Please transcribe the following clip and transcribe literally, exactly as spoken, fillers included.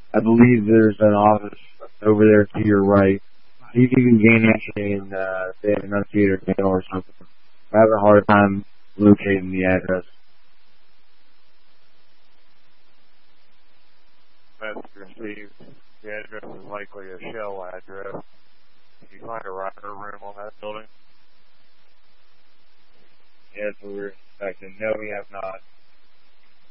I believe there's an office over there to your right. See if you can gain entry and uh, say an enunciator mail or something. I have a hard time locating the address. Message received. The address is likely a shell address. Did you find a rider room on that building? Yes, we were expecting. No, we have not.